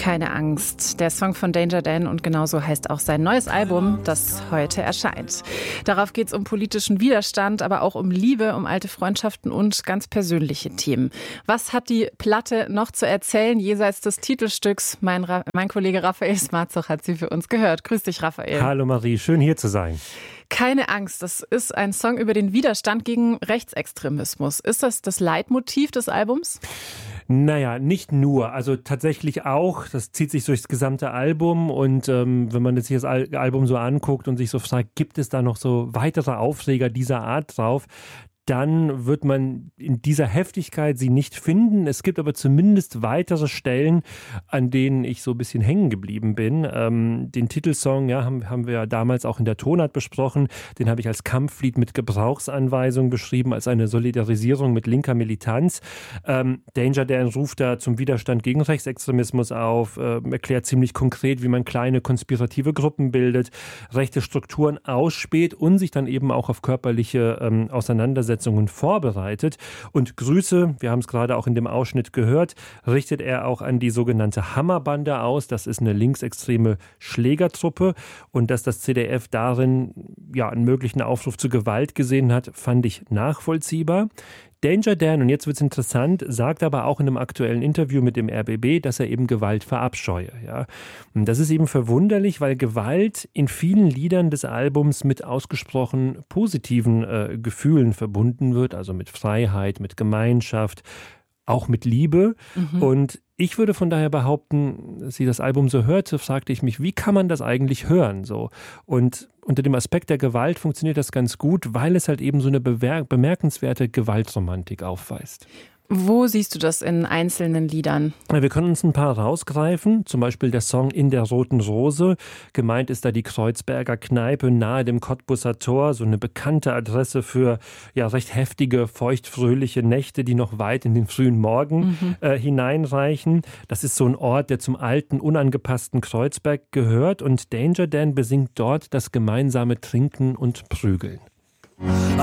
Keine Angst. Der Song von Danger Dan und genauso heißt auch sein neues Album, das heute erscheint. Darauf geht es um politischen Widerstand, aber auch um Liebe, um alte Freundschaften und ganz persönliche Themen. Was hat die Platte noch zu erzählen jenseits des Titelstücks? Mein Kollege Raphael Smarzoch hat sie für uns gehört. Grüß dich, Raphael. Hallo Marie, schön hier zu sein. Keine Angst, das ist ein Song über den Widerstand gegen Rechtsextremismus. Ist das Leitmotiv des Albums? Naja, nicht nur, also tatsächlich auch, das zieht sich durchs gesamte Album und wenn man sich das Album so anguckt und sich so fragt, gibt es da noch so weitere Aufreger dieser Art drauf, dann wird man in dieser Heftigkeit sie nicht finden. Es gibt aber zumindest weitere Stellen, an denen ich so ein bisschen hängen geblieben bin. Den Titelsong haben wir ja damals auch in der Tonart besprochen. Den habe ich als Kampflied mit Gebrauchsanweisung beschrieben, als eine Solidarisierung mit linker Militanz. Danger Dan ruft da zum Widerstand gegen Rechtsextremismus auf, erklärt ziemlich konkret, wie man kleine konspirative Gruppen bildet, rechte Strukturen ausspäht und sich dann eben auch auf körperliche Auseinandersetzungen vorbereitet. Und Grüße, wir haben es gerade auch in dem Ausschnitt gehört, richtet er auch an die sogenannte Hammerbande aus. Das ist eine linksextreme Schlägertruppe. Und dass das CDF darin einen möglichen Aufruf zu Gewalt gesehen hat, fand ich nachvollziehbar. Danger Dan, und jetzt wird's interessant, sagt aber auch in einem aktuellen Interview mit dem RBB, dass er eben Gewalt verabscheue. Ja. Und das ist eben verwunderlich, weil Gewalt in vielen Liedern des Albums mit ausgesprochen positiven Gefühlen verbunden wird, also mit Freiheit, mit Gemeinschaft, auch mit Liebe. Und ich würde von daher behaupten, als ich das Album so hörte, fragte ich mich, wie kann man das eigentlich hören? So. Und unter dem Aspekt der Gewalt funktioniert das ganz gut, weil es halt eben so eine bemerkenswerte Gewaltromantik aufweist. Wo siehst du das in einzelnen Liedern? Wir können uns ein paar rausgreifen, zum Beispiel der Song In der roten Rose. Gemeint ist da die Kreuzberger Kneipe nahe dem Cottbusser Tor, so eine bekannte Adresse für recht heftige, feuchtfröhliche Nächte, die noch weit in den frühen Morgen hineinreichen. Das ist so ein Ort, der zum alten, unangepassten Kreuzberg gehört und Danger Dan besingt dort das gemeinsame Trinken und Prügeln.